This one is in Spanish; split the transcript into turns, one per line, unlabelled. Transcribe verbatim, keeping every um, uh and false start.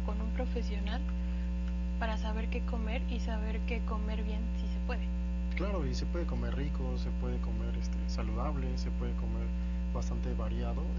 con un profesional para saber qué comer y saber qué comer bien si se puede.
Claro, y se puede comer rico, se puede comer este, saludable, se puede comer bastante variado,